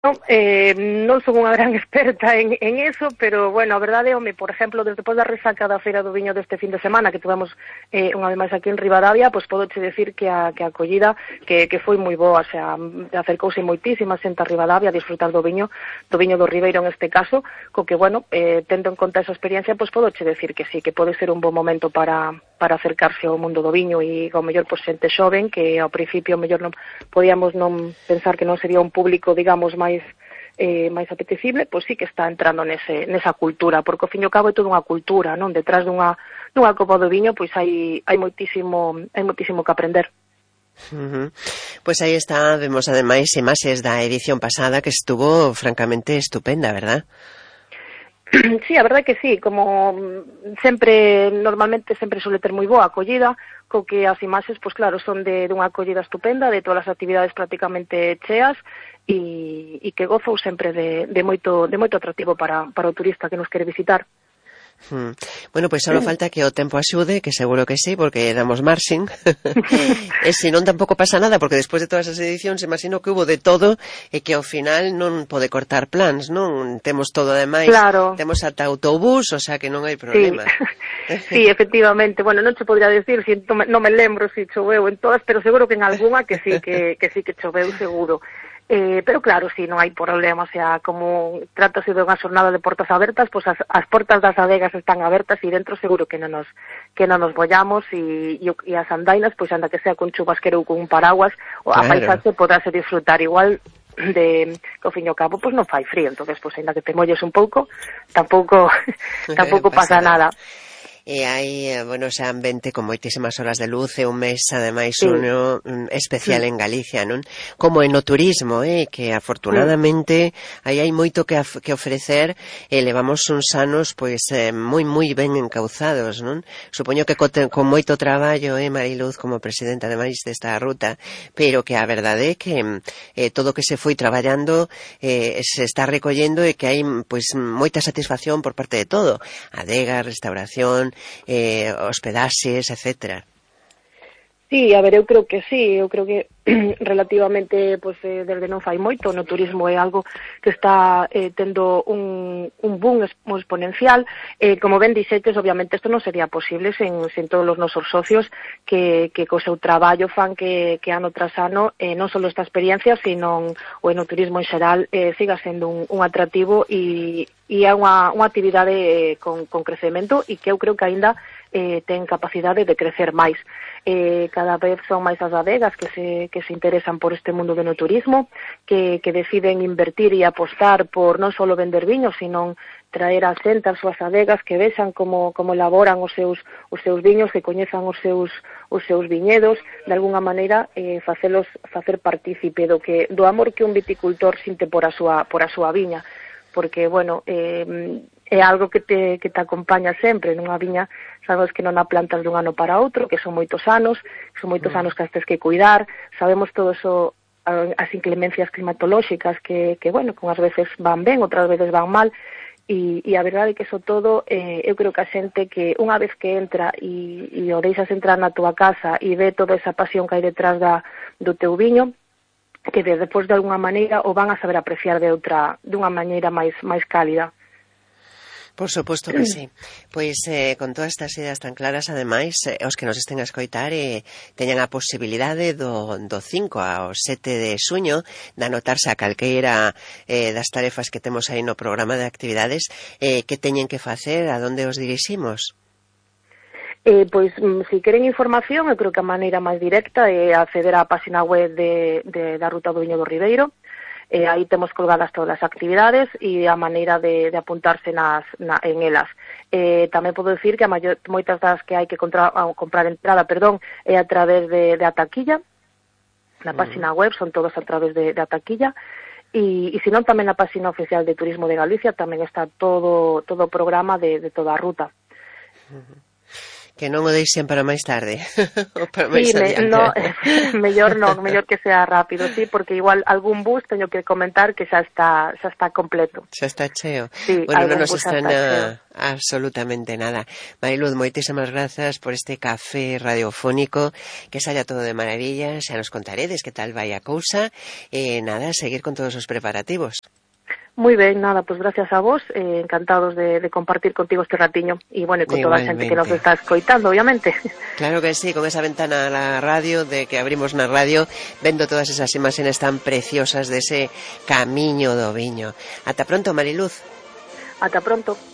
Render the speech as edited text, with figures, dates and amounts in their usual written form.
Non son unha gran experta en eso, pero, bueno, a verdade, por exemplo, despois da resaca da Feira do Viño deste fin de semana, que tivemos unha vez máis aquí en Ribadavia, pois podoche decir que a acollida que foi moi boa, o sea, acercouse moitísima xente a Ribadavia a disfrutar do viño do Ribeiro en este caso, co que, bueno, tendo en conta esa experiencia, pois podoche decir que sí, que pode ser un bon momento para acercarse ao mundo do viño e, ao mellor, pois xente xoven, que ao principio, ao mellor, non podíamos non pensar que non sería un público, digamos, máis apetecible, pois sí que está entrando nesa cultura, porque ao fin e ao cabo é toda unha cultura, non? Detrás dunha copa do viño, pois hai moitísimo que aprender. Pois aí está, vemos ademais imaxes da edición pasada que estuvo francamente estupenda, verdad? Sí, a verdade que sí, como normalmente sempre suele ter moi boa acollida, co que as imaxes, pois claro, son dunha acollida estupenda, de todas as actividades prácticamente cheas, e que gozou sempre de moito atractivo para o turista que nos quere visitar. Bueno, pois só falta que o tempo axude, que seguro que sí, porque damos marxen. E se non tampouco pasa nada, porque despois de todas as edicións imagino que hubo de todo e que ao final non pode cortar plans, non? Temos todo ademais, claro. Temos ata autobús, o sea que non hai problema. Sí, efectivamente, bueno, non che podría decir, non me lembro se choveu en todas, pero seguro que en algunha que sí que choveu seguro. Pero claro, si non hai problema, o sea, como trátase de unha xornada de portas abertas, pois as portas das adegas están abertas e dentro seguro que non nos bollamos e as andainas, pois anda que sea con chubasquero ou con un paraguas, ou a paisaxe poderse disfrutar igual que ao fin e ao cabo pois non fai frío, entonces pois ainda que te molles un pouco, tampouco pasa nada. E hai, bueno, ese ambiente con moitísimas horas de luz, e un mes, ademais, sí. especial en Galicia, non? Como en o turismo, que afortunadamente aí hai moito que ofrecer, e levamos uns anos, pois, moi ben encauzados, non? Supoño que con moito traballo, Mariluz, como presidenta, ademais, desta ruta, pero que a verdade é que todo o que se foi traballando se está recollendo e que hai, pois, moita satisfacción por parte de todo. Adegas, restauración, hospedaxes, etcétera. Sí, a ver, eu creo que sí, eu creo que relativamente, pois, desde non fai moito, no turismo é algo que está tendo un boom exponencial, como ben dixetes, obviamente isto non sería posible sen todos os nosos socios que co seu traballo fan que ano tras ano, non só esta experiencia, sino o enoturismo en xeral siga sendo un atractivo e é unha actividade con crecemento e que eu creo que aínda ten capacidade de crecer máis. Cada vez son máis as adegas que se interesan por este mundo do enoturismo, que deciden invertir e apostar por non só vender viños, sino traer a xente as súas adegas, que vexan como elaboran os seus viños, que coñezan os seus viñedos, de alguna maneira facer partícipe do amor que un viticultor sinte por a súa viña, porque, bueno, é algo que te acompaña sempre nunha viña. Sabes que non a plantas dun ano para outro, que son moitos anos que as tes que cuidar, sabemos todo eso, as inclemencias climatolóxicas que bueno, que unhas veces van ben, outras veces van mal, e a verdade é que eso todo, eu creo que a xente que unha vez que entra e o deixas entrar na túa casa e ve toda esa pasión que hai detrás do teu viño, que despois de alguna maneira o van a saber apreciar dunha maneira máis cálida. Por suposto que sí. Pois con todas estas ideas tan claras, ademais, os que nos estén a escoitar teñan a posibilidade do 5 ao 7 de xuño de anotarse a calqueira das tarefas que temos aí no programa de actividades. Que teñen que facer? A donde os diriximos? Pois, se queren información, eu creo que a maneira máis directa é acceder á página web da Ruta do Viño do Ribeiro. Aí temos colgadas todas as actividades e a maneira de apuntarse en elas. Tamén podo dicir que moitas das que hai que comprar entrada, é a través de a taquilla, na página web, son todas a través de a taquilla, e senón tamén na página oficial de Turismo de Galicia tamén está todo o programa de toda a ruta. Que non o deixen para máis tarde. Ou para máis mellor que sea rápido, sí, porque igual algún bus teño que comentar que xa está completo. Xa está cheo. Sí, bueno, non nos estrena absolutamente nada. Mariluz, moitísimas grazas por este café radiofónico, que saia todo de maravilla, xa nos contaredes que tal vai a cousa, e nada, seguir con todos os preparativos. Moi ben, nada, pois gracias a vos, encantados de compartir contigo este ratiño e, bueno, con toda a xente que nos está escoitando, obviamente. Claro que sí, con esa ventana a la radio, de que abrimos na radio, vendo todas esas imaxes tan preciosas dese camiño do viño. Ata pronto, Mariluz. Ata pronto.